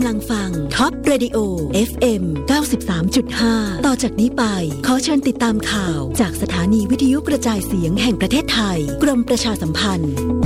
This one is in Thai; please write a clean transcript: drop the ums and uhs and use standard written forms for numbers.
ำลังฟังท็อปเรดิโอ FM 93.5 ต่อจากนี้ไปขอเชิญติดตามข่าวจากสถานีวิทยุกระจายเสียงแห่งประเทศไทยกรมประชาสัมพันธ์